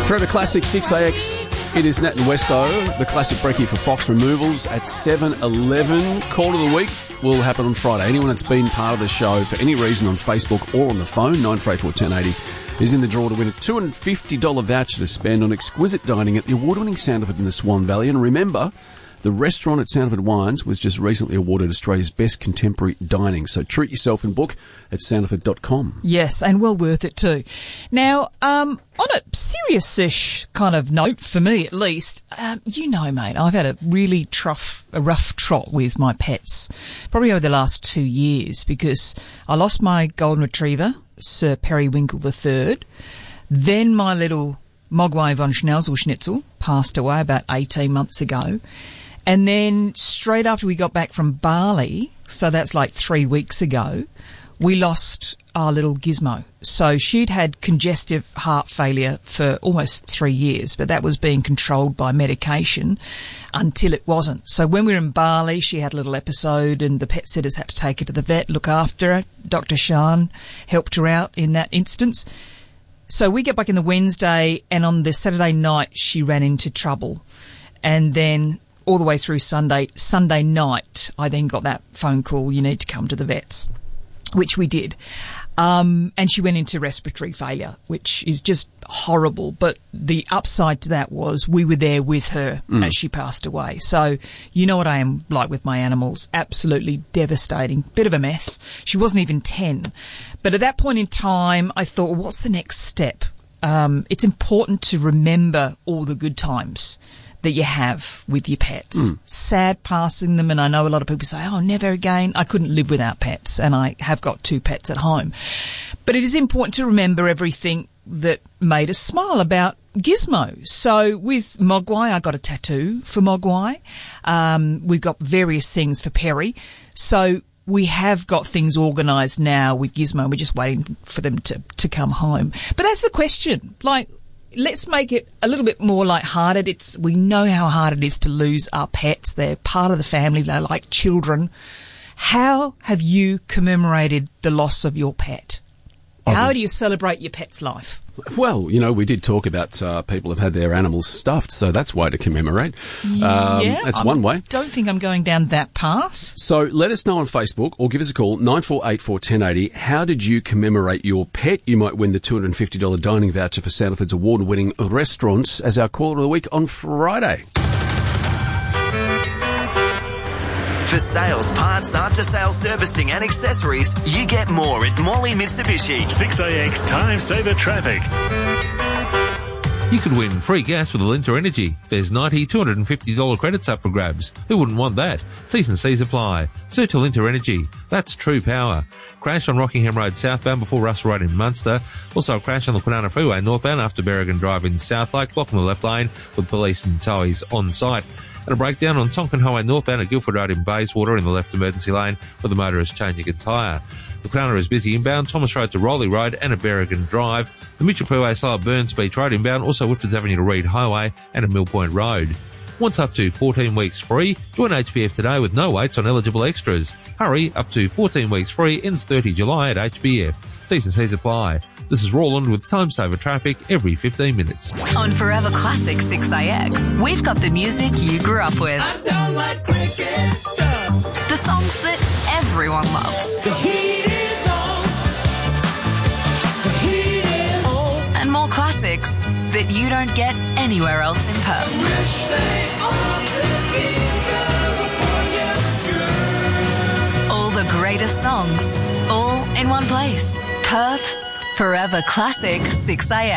Forever Classic 6AX. It is Nat and Westo, the classic brekkie for Fox Removals at 7:11. Call of the week will happen on Friday. Anyone that's been part of the show for any reason on Facebook or on the phone, 9484 1080, is in the draw to win a $250 voucher to spend on exquisite dining at the award-winning Sandifer in the Swan Valley. And remember, the restaurant at Sandifer Wines was just recently awarded Australia's best contemporary dining. So treat yourself and book at sandifer.com. Yes, and well worth it too. Now, on a serious-ish kind of note, for me at least, you know, mate, I've had a really rough trot with my pets, probably over the last 2 years, because I lost my golden retriever, Sir Periwinkle III. Then my little Mogwai von Schnauzel passed away about 18 months ago. And then straight after we got back from Bali, so that's like 3 weeks ago, we lost our little Gizmo. So she'd had congestive heart failure for almost 3 years, but that was being controlled by medication until it wasn't. So when we were in Bali, she had a little episode and the pet sitters had to take her to the vet, look after her. Dr. Shan helped her out in that instance. So we get back in the Wednesday, and on the Saturday night, she ran into trouble. And then all the way through Sunday night, I then got that phone call, you need to come to the vets, which we did. And she went into respiratory failure, which is just horrible. But the upside to that was we were there with her as she passed away. So you know what I am like with my animals. Absolutely devastating. Bit of a mess. She wasn't even 10. But at that point in time, I thought, well, what's the next step? It's important to remember all the good times that you have with your pets. Sad passing them, and I know a lot of people say, oh, never again. I couldn't live without pets, and I have got 2 pets at home. But it is important to remember everything that made us smile about Gizmo. So with Mogwai, I got a tattoo for Mogwai. We've got various things for Perry. So we have got things organised now with Gizmo. We're just waiting for them to come home. But that's the question. Like, let's make it a little bit more lighthearted. We know how hard it is to lose our pets. They're part of the family. They're like children. How have you commemorated the loss of your pet? How do you celebrate your pet's life? Well, you know, we did talk about people have had their animals stuffed, so that's way to commemorate. That's one way. Don't think I'm going down that path. So let us know on Facebook or give us a call, 9484 1080. How did you commemorate your pet? You might win the $250 dining voucher for Sandifer's award-winning restaurants as our caller of the week on Friday. For sales, parts, after-sales servicing and accessories, you get more at Morley Mitsubishi. 6AX Time Saver Traffic. You could win free gas with Alinta Energy. There's $90, $250 credits up for grabs. Who wouldn't want that? T's and C's apply. Search Alinta Energy. That's true power. Crash on Rockingham Road southbound before Russell Road in Munster. Also a crash on the Kwinana Freeway northbound after Berrigan Drive in Southlake, blocking the left lane with police and towies on site. And a breakdown on Tonkin Highway northbound at Guildford Road in Bayswater in the left emergency lane where the motor is changing a tyre. The Kwinana is busy inbound, Thomas Road to Rowley Road and at Berrigan Drive. The Mitchell Freeway slow at Burns Beach Road inbound, also Whitfords Avenue to Reed Highway and at Mill Point Road. Want up to 14 weeks free? Join HBF today with no waits on eligible extras. Hurry, up to 14 weeks free, ends 30 July at HBF. T's and C's apply. This is Roland with Time Saver Traffic every 15 minutes. On Forever Classic 6AX, we've got the music you grew up with. I don't like cricket. The songs that everyone loves. The heat is on. The heat is on. And more classics that you don't get anywhere else in Perth. Wish they all could be California girl. All the greatest songs, all in one place. Perth's Forever Classic 6AX.